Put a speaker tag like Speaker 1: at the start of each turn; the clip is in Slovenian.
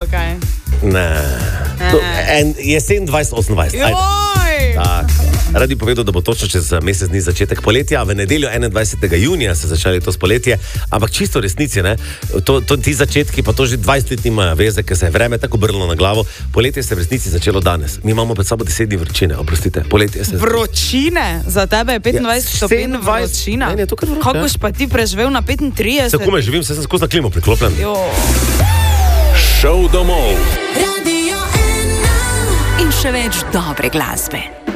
Speaker 1: kaj?
Speaker 2: Ne. Jesen 2028. Ajde. Tak. Rad bi povedal, da bo točno čez mesec dni začetek poletja, v nedeljo 21. junija se začeli to spoletje, ampak čisto resnici, ne? Ti začetki pa to že 20 let nimajo veze, ker se je vreme tako obrnilo na glavo. Poletje se v resnici začelo danes. Mi imamo pred sabo 10 dni vročine, oprostite. Poletje se...
Speaker 1: Vročine? Za tebe je 25 stopinj vročina?
Speaker 2: Ne, to kar vroče.
Speaker 1: Kako boš pa ti preživel na 35?
Speaker 2: Se kome živim, se sem skozi na klimo priklopljen.
Speaker 3: Šov domov.
Speaker 4: In še več dobre glasbe.